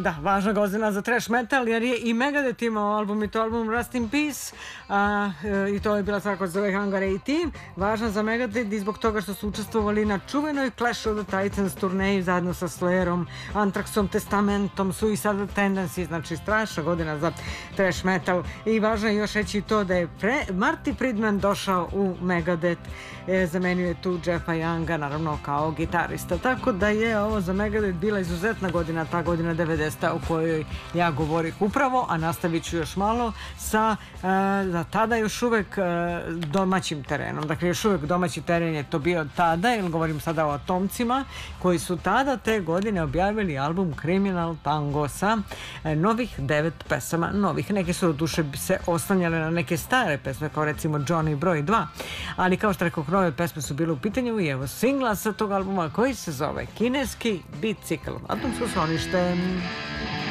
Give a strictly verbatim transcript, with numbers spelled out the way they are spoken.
da, važna godina za thrash metal, jer je i Megadeth imao album i to album Rust in Peace, a, i to je bila svako zove Hangar osamnaest, važna za Megadeth i zbog toga što su učestvovali na čuvenoj Clash of the Titans turneji zajedno sa Slayerom, Anthraxom, Testamentom, Suicidal Tendency, znači strašna godina za thrash metal. I važno je još reći to da je pre, Marty Friedman došao u Megadeth, e, zamenio je tu Jeffa Younga, naravno kao gitarista, tako da je ovo za Megadeth bila izuzetna godina, ta godina devedeseta o kojoj ja govorih upravo, a nastavit ću još malo sa e, za tada još uvek e, domaćim terenom. Dakle, još uvek domaći teren je to bio tada, jer govorim sada o Atomcima, koji su tada te godine objavili album Criminal Tango sa e, novih devet pesama, novih. Neke su od duše se oslanjale na neke stare pesme, kao recimo Johnny broj dva, ali kao što rekao, nove pesme su bile u pitanju i evo singla sa tog albuma koji se zove Kineski bicikl. Atomsko sklonište.